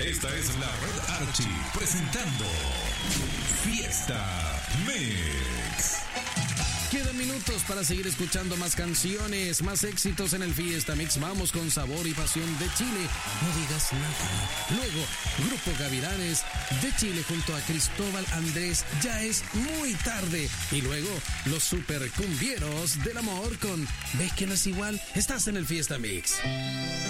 Esta es la Red Archie presentando Fiesta Mix. Quedan minutos para seguir escuchando más canciones, más éxitos en el Fiesta Mix. Vamos con Sabor y Pasión de Chile, No digas nada. Luego, Grupo Gavilanes de Chile junto a Cristóbal Andrés, Ya es muy tarde. Y luego, los super cumbieros del amor con ¿Ves que no es igual? Estás en el Fiesta Mix.